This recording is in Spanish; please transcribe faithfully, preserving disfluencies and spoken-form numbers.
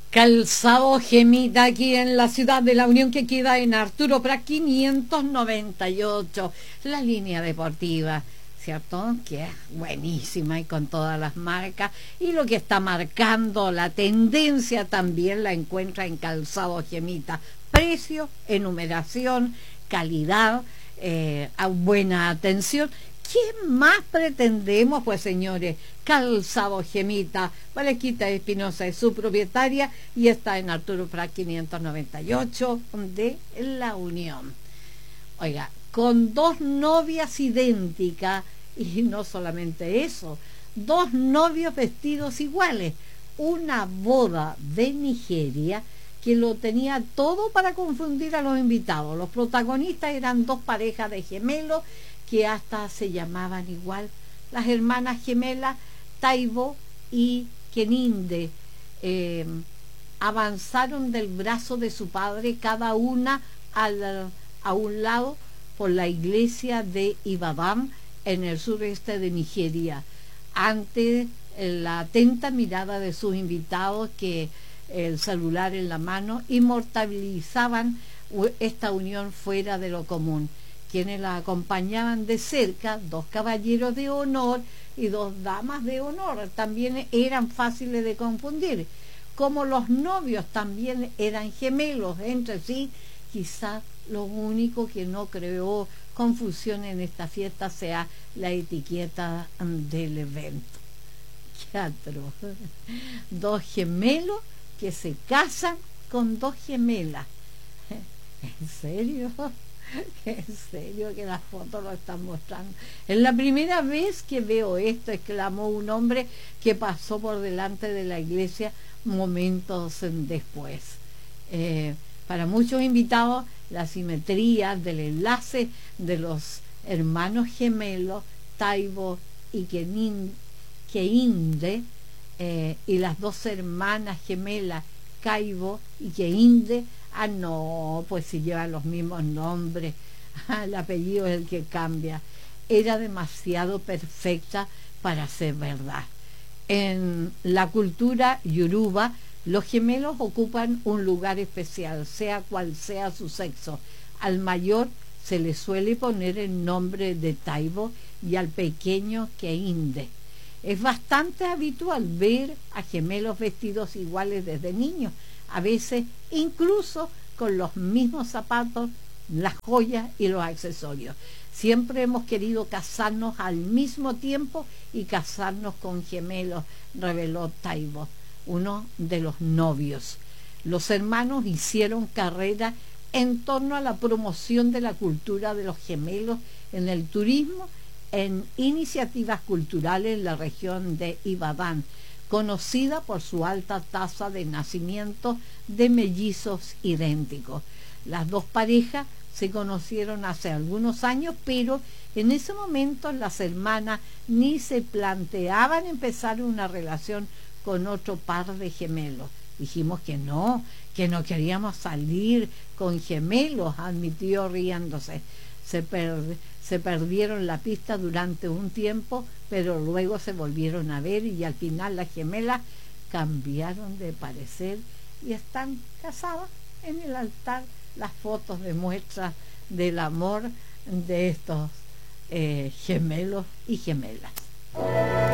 Calzado Gemita, aquí en la ciudad de La Unión, que queda en Arturo Prat quinientos noventa y ocho, la línea deportiva, ¿cierto? Que es buenísima y con todas las marcas, y lo que está marcando la tendencia también la encuentra en Calzado Gemita: precio, enumeración, calidad, eh, a buena atención. ¿Qué más pretendemos? Pues señores, Calzado Gemita. Valesquita Espinosa es su propietaria y está en Arturo Prat quinientos noventa y ocho de La Unión. Oiga, con dos novias idénticas, y no solamente eso, dos novios vestidos iguales, una boda de Nigeria que lo tenía todo para confundir a los invitados. Los protagonistas eran dos parejas de gemelos que hasta se llamaban igual, las hermanas gemelas Taibo y Keninde. Eh, avanzaron del brazo de su padre, cada una al, a un lado, por la iglesia de Ibadan, en el sureste de Nigeria, ante la atenta mirada de sus invitados, que el celular en la mano inmortalizaban esta unión fuera de lo común. Quienes la acompañaban de cerca, dos caballeros de honor y dos damas de honor, también eran fáciles de confundir. Como los novios también eran gemelos entre sí, quizá lo único que no creó confusión en esta fiesta sea la etiqueta del evento. ¡Qué atroz! Dos gemelos que se casan con dos gemelas. ¿En serio? En serio que las fotos lo están mostrando. Es la primera vez que veo esto, exclamó un hombre que pasó por delante de la iglesia momentos después. Eh, para muchos invitados, la simetría del enlace de los hermanos gemelos Taibo y Keinde, eh, y las dos hermanas gemelas Kaibo y Keinde, ah no, pues si llevan los mismos nombres, el apellido es el que cambia, era demasiado perfecta para ser verdad. En la cultura yoruba, los gemelos ocupan un lugar especial, sea cual sea su sexo. Al mayor se le suele poner el nombre de Taibo y al pequeño Keinde. Es bastante habitual ver a gemelos vestidos iguales desde niños, a veces incluso con los mismos zapatos, las joyas y los accesorios. Siempre hemos querido casarnos al mismo tiempo y casarnos con gemelos, reveló Taibo, uno de los novios. Los hermanos hicieron carrera en torno a la promoción de la cultura de los gemelos en el turismo, en iniciativas culturales en la región de Ibadan, conocida por su alta tasa de nacimiento de mellizos idénticos. Las dos parejas se conocieron hace algunos años, pero en ese momento las hermanas ni se planteaban empezar una relación con otro par de gemelos. Dijimos que no, que no queríamos salir con gemelos, admitió riéndose. Se, per, se perdieron la pista durante un tiempo, pero luego se volvieron a ver y al final las gemelas cambiaron de parecer y están casadas. En el altar las fotos de muestra del amor de estos eh, gemelos y gemelas.